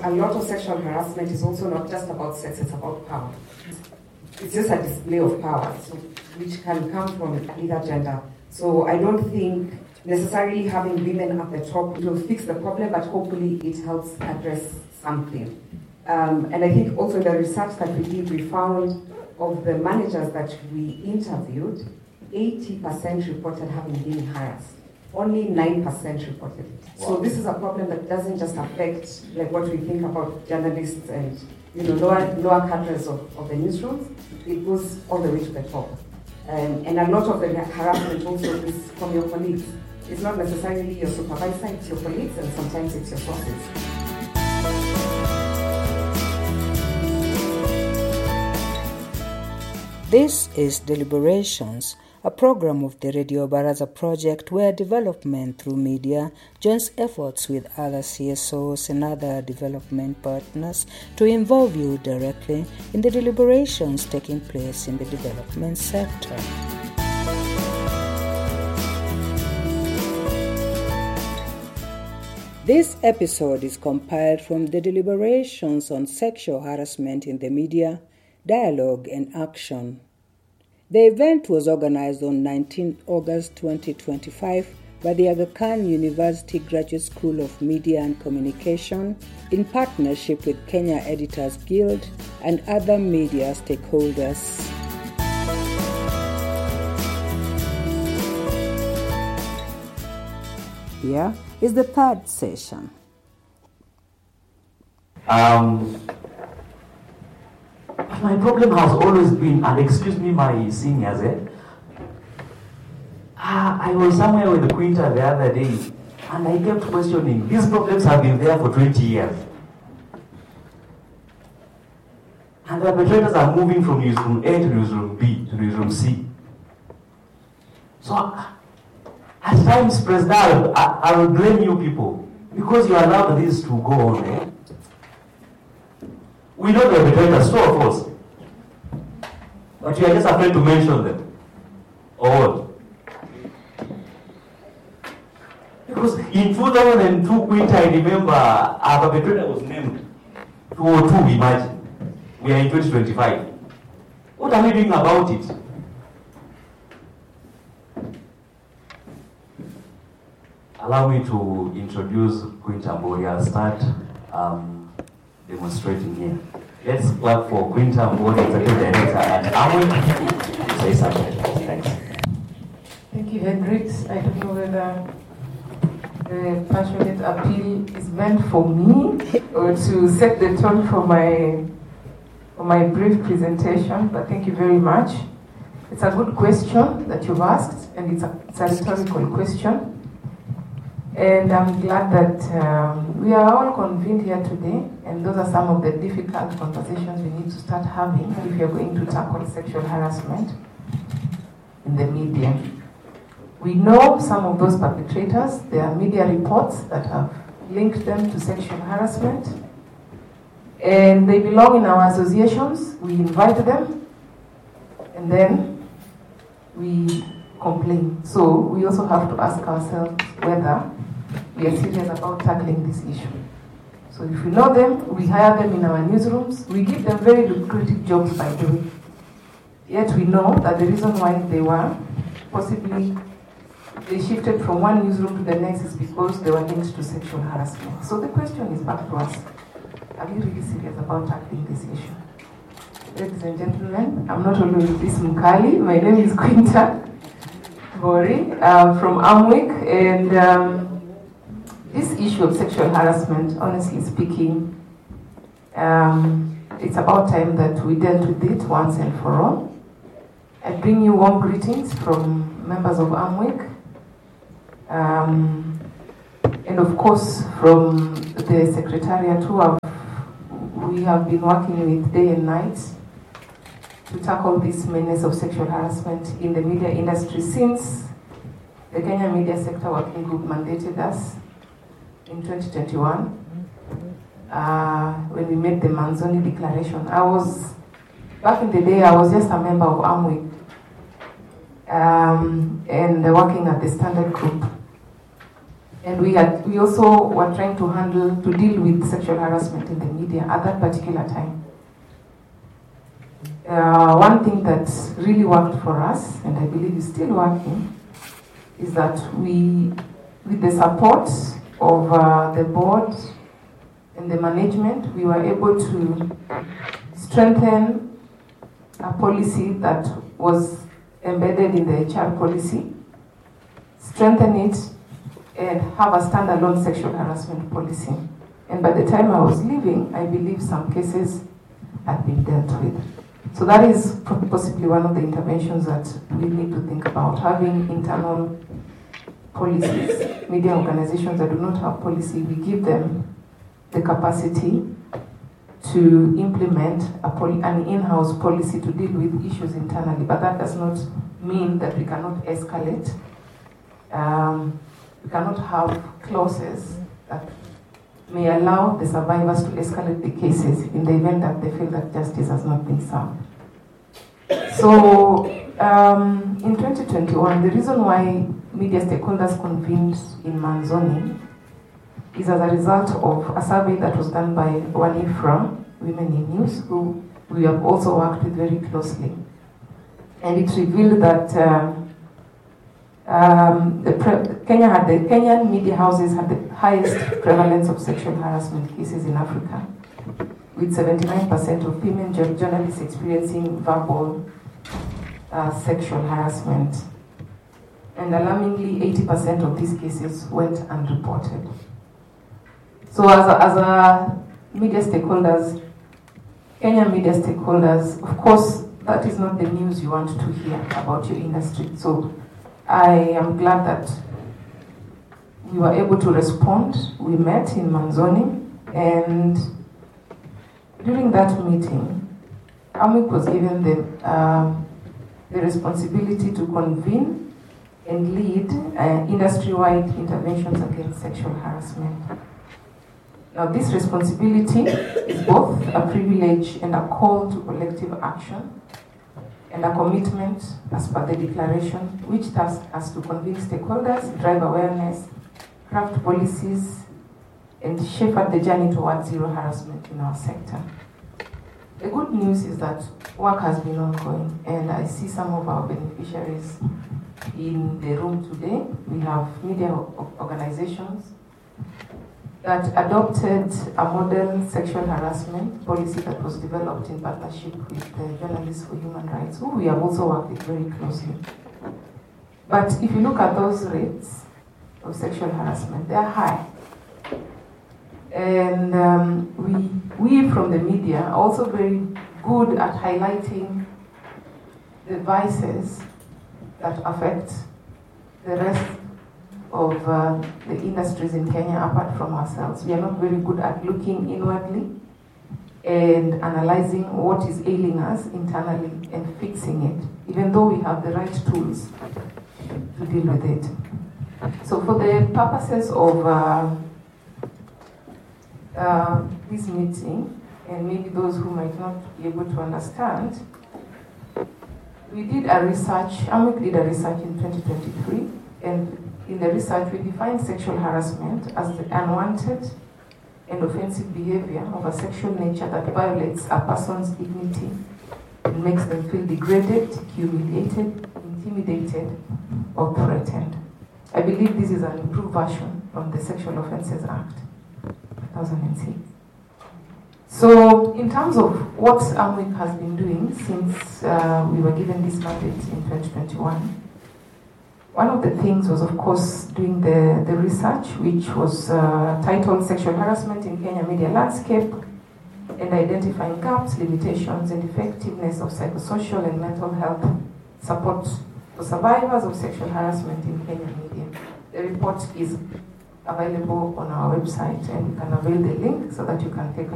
a lot of sexual harassment is also not just about sex, it's about power. It's just a display of power, so, which can come from either gender. So I don't think necessarily having women at the top will fix the problem, but hopefully it helps address something. And I think also in the research that we did, we found of the managers that we interviewed, 80% reported having been harassed. Only 9% reported it. Wow. So this is a problem that doesn't just affect like what we think about journalists and lower cadres of the newsrooms. It goes all the way to the top. And a lot of the harassment also is from your colleagues. It's not necessarily your supervisor, it's your colleagues, and sometimes it's your bosses. This is Deliberations, a program of the Radio Baraza project where development through media joins efforts with other CSOs and other development partners to involve you directly in the deliberations taking place in the development sector. This episode is compiled from the deliberations on sexual harassment in the media, dialogue and action. The event was organized on 19 August 2025 by the Aga Khan University Graduate School of Media and Communication in partnership with Kenya Editors Guild and other media stakeholders. Here is the third session. My problem has always been, and excuse me my seniors, I was somewhere with Quinta the other day, and I kept questioning, these problems have been there for 20 years. And the perpetrators are moving from newsroom A to newsroom B to newsroom C. So, at times, President, I will blame you people, because you allowed this to go on. We know the perpetrators, true or false? But you are just afraid to mention them. Or what? Because in 2002, Quinta, I remember, our perpetrator was named 202, imagine. We are in 2025. What are we doing about it? Allow me to introduce Quinta Mbori. I'll start demonstrating here. Let's clap for Quinta Mbori, Executive Director at Amway. Say something. Thanks. Thank you, Hendrix. I don't know whether the passionate appeal is meant for me or to set the tone for my brief presentation, but thank you very much. It's a good question that you've asked, and it's a rhetorical question. And I'm glad that we are all convened here today, and those are some of the difficult conversations we need to start having if you're going to tackle sexual harassment in the media. We know some of those perpetrators. There are media reports that have linked them to sexual harassment, and they belong in our associations. We invite them, and then we complain. So we also have to ask ourselves whether we are serious about tackling this issue. So if we know them, we hire them in our newsrooms, we give them very lucrative jobs by the way. Yet we know that the reason why they shifted from one newsroom to the next is because they were linked to sexual harassment. So the question is back to us. Are we really serious about tackling this issue? Ladies and gentlemen, I'm not always this Mkali. My name is Quinta Mbori from Amwick, and this issue of sexual harassment, honestly speaking, it's about time that we dealt with it once and for all. I bring you warm greetings from members of Amwick, and of course from the Secretariat who we have been working with day and night to tackle this menace of sexual harassment in the media industry since the Kenya Media Sector Working Group mandated us in 2021 when we made the Manzoni Declaration. Back in the day, I was just a member of Amwick and working at the Standard Group. And we also were trying to deal with sexual harassment in the media at that particular time. One thing that really worked for us, and I believe is still working, is that we, with the support of the board and the management, we were able to strengthen a policy that was embedded in the HR policy, strengthen it, and have a standalone sexual harassment policy. And by the time I was leaving, I believe some cases had been dealt with. So that is possibly one of the interventions that we need to think about, having internal policies. Media organizations that do not have policy, we give them the capacity to implement an in-house policy to deal with issues internally. But that does not mean that we cannot escalate. We cannot have clauses that may allow the survivors to escalate the cases in the event that they feel that justice has not been served. So, in 2021, the reason why media stakeholders convened in Manzoni is as a result of a survey that was done by WANIFRA, Women in News, who we have also worked with very closely. And it revealed that Kenyan media houses had the highest prevalence of sexual harassment cases in Africa, with 79% of female journalists experiencing verbal sexual harassment. And alarmingly, 80% of these cases went unreported. So as a media stakeholders, Kenyan media stakeholders, of course, that is not the news you want to hear about your industry. So I am glad that we were able to respond. We met in Manzoni, and during that meeting, AMWIC was given the responsibility to convene and lead industry-wide interventions against sexual harassment. Now, this responsibility is both a privilege and a call to collective action, and a commitment as per the declaration, which tasks us to convince stakeholders, drive awareness, craft policies, and shepherd the journey towards zero harassment in our sector. The good news is that work has been ongoing, and I see some of our beneficiaries in the room today. We have media organizations that adopted a model sexual harassment policy that was developed in partnership with the Journalists for Human Rights, who we have also worked with very closely. But if you look at those rates of sexual harassment, they are high. And we from the media are also very good at highlighting the vices that affect the rest of the industries in Kenya apart from ourselves. We are not very good at looking inwardly and analyzing what is ailing us internally and fixing it, even though we have the right tools to deal with it. So for the purposes of this meeting, and maybe those who might not be able to understand, we did a research, AMWIC did a research in 2023, and in the research we defined sexual harassment as the unwanted and offensive behavior of a sexual nature that violates a person's dignity and makes them feel degraded, humiliated, intimidated, or threatened. I believe this is an improved version from the Sexual Offences Act, 2006. So, in terms of what AMWIC has been doing since we were given this mandate in 2021, one of the things was, of course, doing the research, which was titled Sexual Harassment in Kenya Media Landscape, and identifying gaps, limitations, and effectiveness of psychosocial and mental health support for survivors of sexual harassment in Kenya media. The report is available on our website, and you can avail the link so that you can take a